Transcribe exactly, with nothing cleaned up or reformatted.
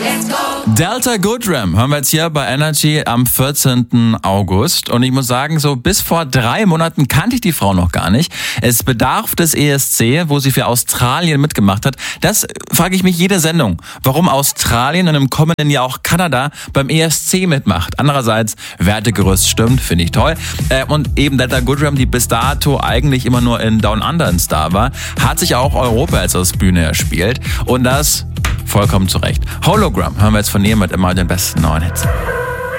Delta Goodrem hören wir jetzt hier bei Energy am vierzehnten August. Und ich muss sagen, so bis vor drei Monaten kannte ich die Frau noch gar nicht. Es bedarf des E S C, wo sie für Australien mitgemacht hat. Das frage ich mich jede Sendung, warum Australien und im kommenden Jahr auch Kanada beim E S C mitmacht. Andererseits, Wertegerüst stimmt, finde ich toll. Äh, und eben Delta Goodrem, die bis dato eigentlich immer nur in Down Under ein Star war, hat sich auch Europa als aus Bühne erspielt. Und das vollkommen zu Recht. Hologram hören wir jetzt von ihr mit immer den besten neuen Hits.